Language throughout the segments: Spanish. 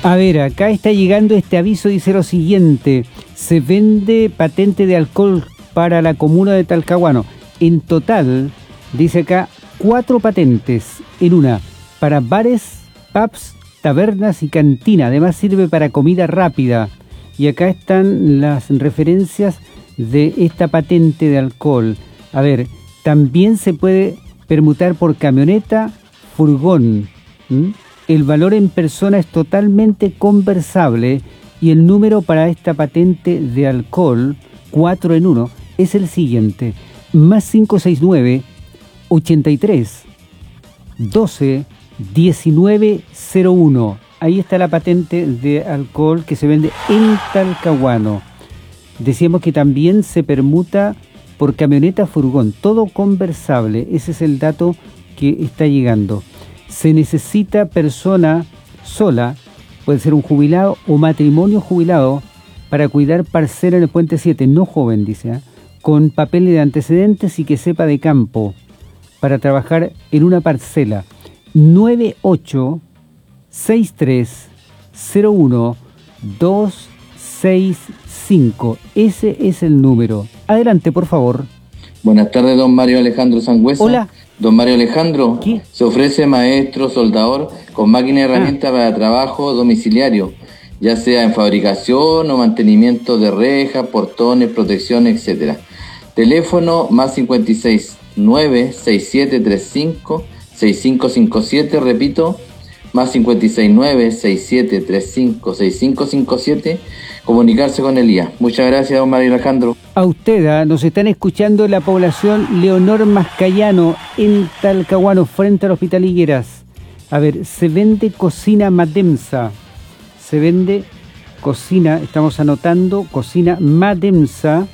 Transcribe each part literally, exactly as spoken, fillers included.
A ver, acá está llegando este aviso, dice lo siguiente: se vende patente de alcohol para la comuna de Talcahuano. En total, dice acá, cuatro patentes en una, para bares, pubs, tabernas y cantina. Además sirve para comida rápida. Y acá están las referencias de esta patente de alcohol. A ver, también se puede permutar por camioneta, furgón. ¿Mm? El valor en persona es totalmente conversable y el número para esta patente de alcohol, cuatro en uno, es el siguiente: más quinientos sesenta y nueve, ochenta y tres, doce, diecinueve cero uno. Ahí está la patente de alcohol que se vende en Talcahuano. Decíamos que también se permuta por camioneta, furgón, todo conversable. Ese es el dato que está llegando. Se necesita persona sola, puede ser un jubilado o matrimonio jubilado, para cuidar parcela en el Puente siete, no joven, dice, ¿eh? Con papeles de antecedentes y que sepa de campo, para trabajar en una parcela. nueve ocho seis tres cero uno dos seis cinco. Ese es el número. Adelante, por favor. Buenas tardes, don Mario Alejandro Sangüesa. Hola. Don Mario Alejandro, ¿Qué? Se ofrece maestro, soldador, con máquina y herramienta ah. para trabajo domiciliario, ya sea en fabricación o mantenimiento de rejas, portones, protección, etcétera. Teléfono más cincuenta y seis, nueve seis siete tres cinco seis cinco cinco siete, repito, más cincuenta y seis, nueve seis siete tres cinco seis cinco cinco siete, comunicarse con el I A. Muchas gracias, don Mario Alejandro. A usted, ¿eh? Nos están escuchando la población Leonor Mascayano, en Talcahuano, frente al Hospital Higueras. A ver, se vende cocina Mademsa, se vende cocina, estamos anotando, cocina Mademsa,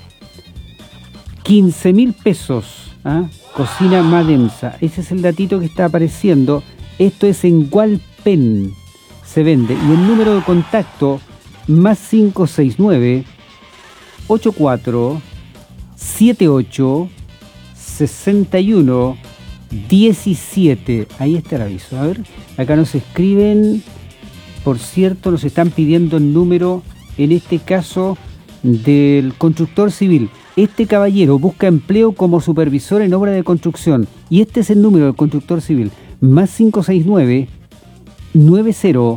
quince mil pesos, ¿eh? Cocina Mademsa, ese es el datito que está apareciendo. Esto es en Hualpén, se vende. Y el número de contacto, más cinco seis nueve, ochenta y cuatro, setenta y ocho, sesenta y uno, diecisiete. Ahí está el aviso. A ver, acá nos escriben, por cierto, nos están pidiendo el número, en este caso, del constructor civil. Este caballero busca empleo como supervisor en obra de construcción. Y este es el número del constructor civil. Más cinco seis nueve, nueve cero,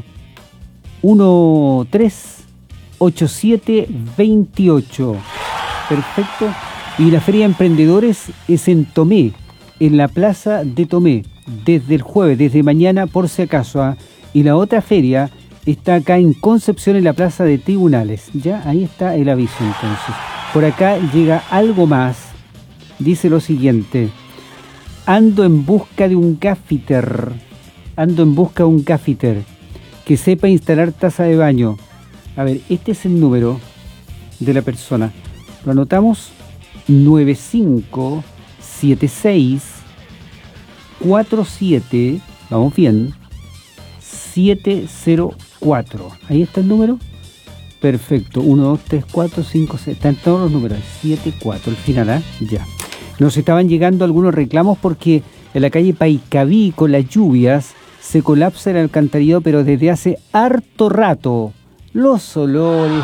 uno tres, ocho siete dos ocho. Perfecto. Y la Feria de Emprendedores es en Tomé, en la plaza de Tomé, desde el jueves, desde mañana, por si acaso. ¿eh? Y la otra feria está acá en Concepción, en la plaza de Tribunales. Ya, ahí está el aviso entonces. Por acá llega algo más. Dice lo siguiente: ando en busca de un gaffiter. Ando en busca de un gaffiter que sepa instalar taza de baño. A ver, este es el número de la persona. Lo anotamos: nueve cinco siete seis cuatro siete, vamos bien, siete cero cuatro. Ahí está el número. Perfecto, uno, dos, tres, cuatro, cinco, seis, están todos los números, siete, cuatro, el final, ¿eh? Ya. Nos estaban llegando algunos reclamos porque en la calle Paicaví, con las lluvias, se colapsa el alcantarillado, pero desde hace harto rato. Los olores,